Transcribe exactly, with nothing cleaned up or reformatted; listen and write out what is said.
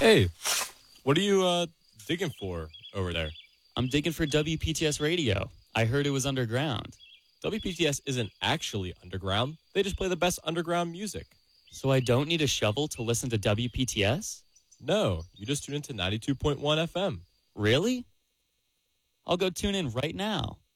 Hey, what are you uh, digging for over there? I'm digging for W P T S radio. I heard it was underground. W P T S isn't actually underground. They just play the best underground music. So I don't need a shovel to listen to W P T S? No, you just tune into ninety-two point one F M. Really? I'll go tune in right now.